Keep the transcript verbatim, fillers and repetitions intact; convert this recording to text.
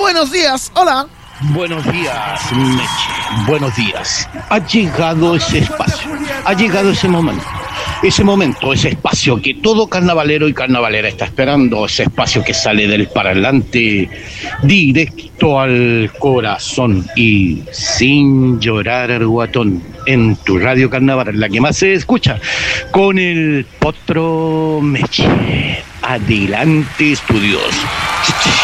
buenos días, hola. Buenos días, Meche. Buenos días. Ha llegado ese espacio, ha llegado ese momento. Ese momento, ese espacio que todo carnavalero y carnavalera está esperando, ese espacio que sale del parlante directo al corazón y sin llorar, guatón, en tu radio carnaval, la que más se escucha, con el Potro Meche. Adelante, estudios.